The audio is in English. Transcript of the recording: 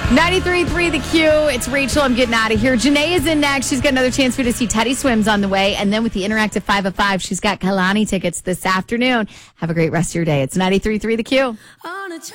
93.3 The Q. It's Rachel. I'm getting out of here. Janae is in next. She's got another chance for you to see Teddy Swims on the way. And then with the Interactive 5 of 5, she's got Kalani tickets this afternoon. Have a great rest of your day. It's 93.3 The Q.